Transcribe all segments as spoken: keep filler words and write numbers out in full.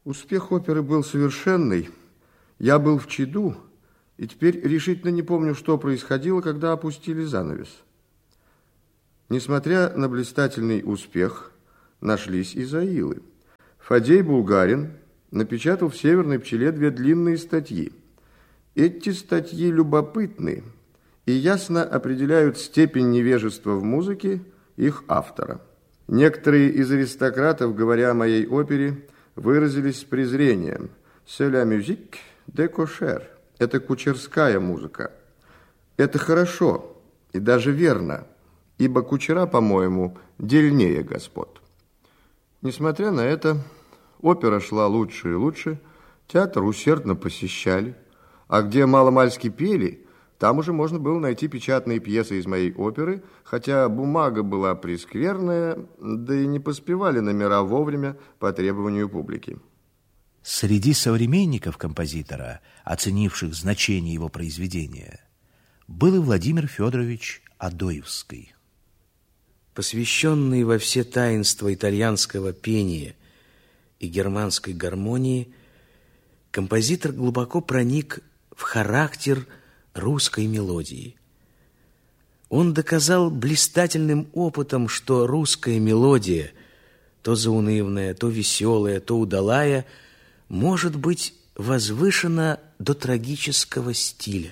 Успех оперы был совершенный. Я был в чаду, и теперь решительно не помню, что происходило, когда опустили занавес. Несмотря на блистательный успех, нашлись и заилы. Фадей Булгарин напечатал в «Северной пчеле» две длинные статьи. Эти статьи любопытны и ясно определяют степень невежества в музыке их автора. Некоторые из аристократов, говоря о моей опере, выразились с презрением. «C'est la musique de cocher» – это кучерская музыка. Это хорошо и даже верно, ибо кучера, по-моему, дельнее господ. Несмотря на это, опера шла лучше и лучше, театр усердно посещали, а где маломальски пели, там уже можно было найти печатные пьесы из моей оперы, хотя бумага была прескверная, да и не поспевали номера вовремя по требованию публики. Среди современников композитора, оценивших значение его произведения, был и Владимир Федорович Адоевский. Посвященный во все таинства итальянского пения и германской гармонии, композитор глубоко проник в характер русской мелодии. Он доказал блистательным опытом, что русская мелодия, то заунывная, то веселая, то удалая, может быть возвышена до трагического стиля.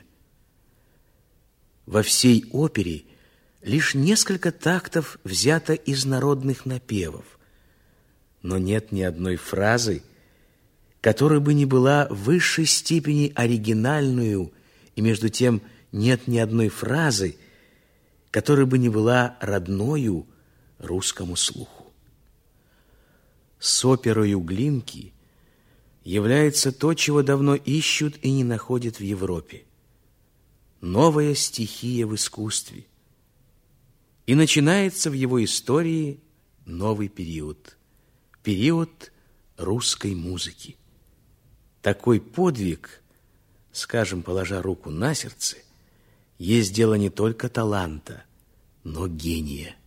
Во всей опере лишь несколько тактов взято из народных напевов, но нет ни одной фразы, которая бы не была в высшей степени оригинальную, и между тем нет ни одной фразы, которая бы не была родною русскому слуху. С оперою Глинки является то, чего давно ищут и не находят в Европе. Новая стихия в искусстве. И начинается в его истории новый период. Период русской музыки. Такой подвиг, скажем, положа руку на сердце, есть дело не только таланта, но гения.